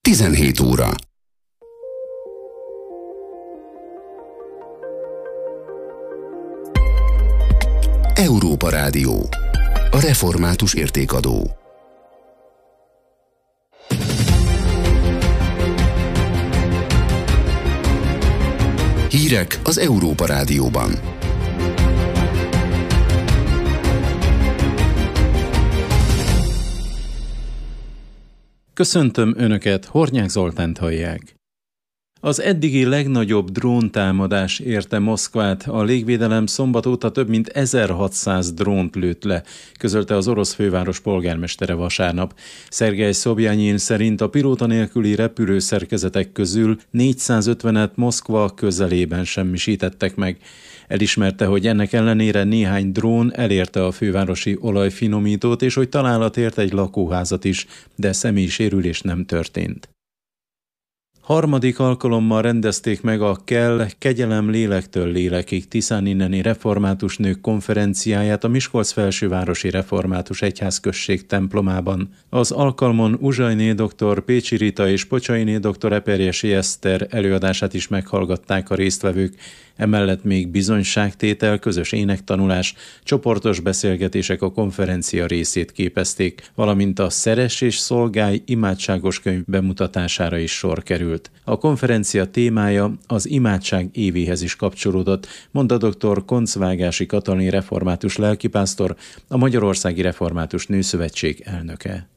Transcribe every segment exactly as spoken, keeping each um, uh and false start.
tizenhét óra. Európa Rádió. A református értékadó. Hírek az Európa Rádióban. Köszöntöm Önöket, Hornyák Zoltánt hallják. Az eddigi legnagyobb dróntámadás érte Moszkvát, a légvédelem szombat óta több mint ezerhatszáz drónt lőtt le, közölte az orosz főváros polgármestere vasárnap. Szergej Szobjanyin szerint a pilóta nélküli repülőszerkezetek közül négyszázötvenet Moszkva közelében semmisítettek meg. Elismerte, hogy ennek ellenére néhány drón elérte a fővárosi olajfinomítót, és hogy találat ért egy lakóházat is, de személyi sérülés nem történt. Harmadik alkalommal rendezték meg a Kell Kegyelem lélektől lélekig Tiszáninneni református nők konferenciáját a Miskolc felsővárosi református egyházközség templomában. Az alkalmon Uzsajné dr. Pécsi Rita és Pocsainé dr. Eperjesi Eszter előadását is meghallgatták a résztvevők. Emellett még bizonyságtétel, közös énektanulás, csoportos beszélgetések a konferencia részét képezték, valamint a Szeress és szolgálj imádságos könyv bemutatására is sor került. A konferencia témája az imádság évéhez is kapcsolódott, mondta dr. Koncvágási Katalin református lelkipásztor, a Magyarországi Református Nőszövetség elnöke.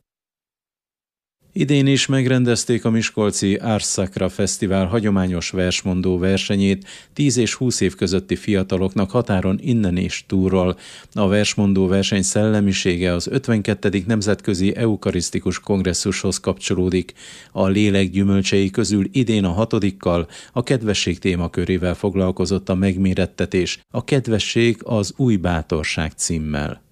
Idén is megrendezték a miskolci Ars Sacra Fesztivál hagyományos versmondó versenyét tíz és húsz év közötti fiataloknak határon innen és túlról. A versmondó verseny szellemisége az ötvenkettedik Nemzetközi Eukarisztikus Kongresszushoz kapcsolódik. A lélek gyümölcsei közül idén a hatodikkal, a kedvesség témakörével foglalkozott a megmérettetés, a kedvesség az új bátorság címmel.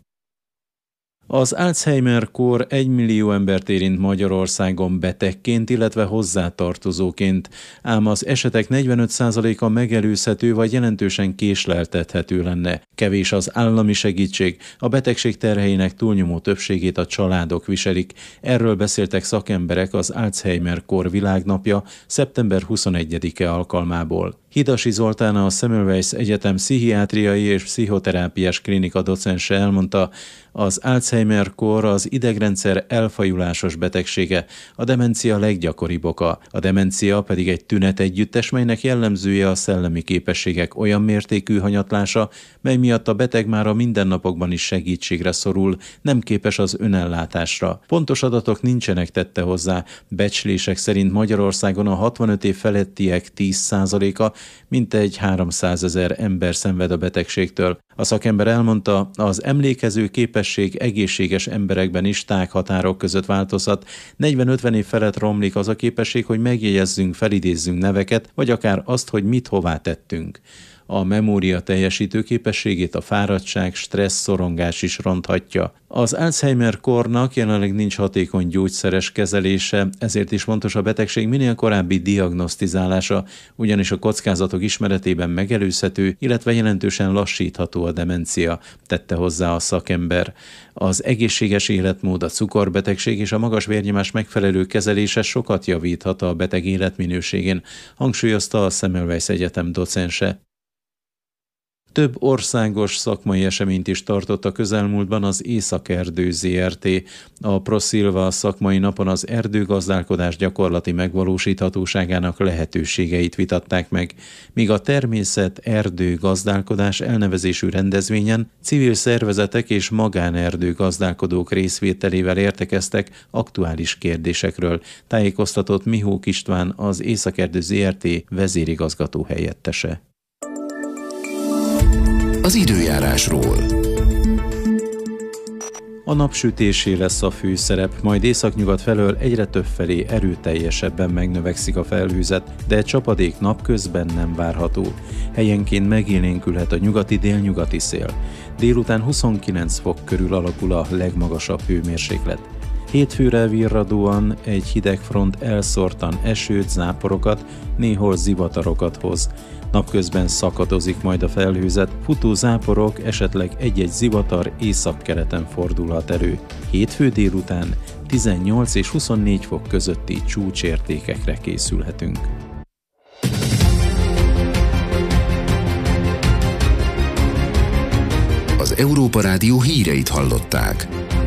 Az Alzheimer-kór egymillió embert érint Magyarországon betegként, illetve hozzátartozóként, ám az esetek negyvenöt százaléka megelőzhető vagy jelentősen késleltethető lenne. Kevés az állami segítség, a betegség terheinek túlnyomó többségét a családok viselik. Erről beszéltek szakemberek az Alzheimer-kór világnapja szeptember huszonegyedike alkalmából. Hidasi Zoltán, a Semmelweis Egyetem pszichiátriai és pszichoterápiás klinika docense elmondta, az Alzheimer-kór az idegrendszer elfajulásos betegsége, a demencia leggyakoribb oka. A demencia pedig egy tünetegyüttes, melynek jellemzője a szellemi képességek olyan mértékű hanyatlása, mely miatt a beteg már a mindennapokban is segítségre szorul, nem képes az önellátásra. Pontos adatok nincsenek, tette hozzá. Becslések szerint Magyarországon a hatvanöt év felettiek tíz százaléka, mintegy háromszázezer ember szenved a betegségtől. A szakember elmondta, az emlékező képesség egészséges emberekben is tághatárok között változhat. negyven-ötven év felett romlik az a képesség, hogy megjegyezzünk, felidézzünk neveket, vagy akár azt, hogy mit hová tettünk. A memória teljesítő képességét a fáradtság, stressz, szorongás is ronthatja. Az Alzheimer-kórnak jelenleg nincs hatékony gyógyszeres kezelése, ezért is fontos a betegség minél korábbi diagnosztizálása, ugyanis a kockázatok ismeretében megelőzhető, illetve jelentősen lassítható a demencia, tette hozzá a szakember. Az egészséges életmód, a cukorbetegség és a magas vérnyomás megfelelő kezelése sokat javíthat a beteg életminőségén, hangsúlyozta a Semmelweis Egyetem docense. Több országos szakmai eseményt is tartott a közelmúltban az Északerdő zé er té. A Proszilva szakmai napon az erdőgazdálkodás gyakorlati megvalósíthatóságának lehetőségeit vitatták meg, míg a természet erdő gazdálkodás elnevezésű rendezvényen civil szervezetek és magánerdő gazdálkodók részvételével értekeztek aktuális kérdésekről, tájékoztatott Mihók István, az Északerdő zé er té vezérigazgató helyettese. Az időjárásról. A napsütésé lesz a főszerep, majd északnyugat felől egyre több felé erőteljesebben megnövekszik a felhőzet, de csapadék napközben nem várható. Helyenként megélénkülhet a nyugati-délnyugati szél. Délután huszonkilenc fok körül alakul a legmagasabb hőmérséklet. Hétfőre virradóan egy hideg front elszórtan esőt, záporokat, néhol zivatarokat hoz. Napközben szakadozik majd a felhőzet, futó záporok, esetleg egy-egy zivatar északkeleten fordulhat elő. Hétfő délután tizennyolc és huszonnégy fok közötti csúcsértékekre készülhetünk. Az Európa Rádió híreit hallották.